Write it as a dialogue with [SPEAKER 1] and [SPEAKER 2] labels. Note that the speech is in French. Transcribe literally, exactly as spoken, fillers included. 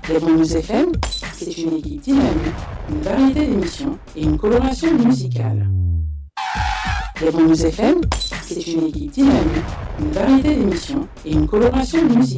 [SPEAKER 1] Rebond News F M, c'est une équipe dynamique, une variété d'émissions et une coloration musicale. Rebond News F M, c'est une équipe dynamique, une variété d'émissions et une coloration musicale.